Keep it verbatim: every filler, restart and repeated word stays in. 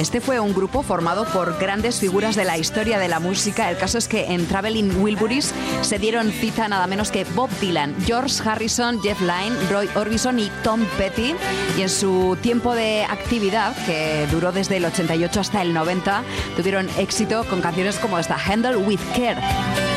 Este fue un grupo formado por grandes figuras de la historia de la música. El caso es que en Traveling Wilburys se dieron cita nada menos que Bob Dylan, George Harrison, Jeff Lynne, Roy Orbison y Tom Petty. Y en su tiempo de actividad, que duró desde el ochenta y ocho hasta el noventa, tuvieron éxito con canciones como esta, Handle with Care.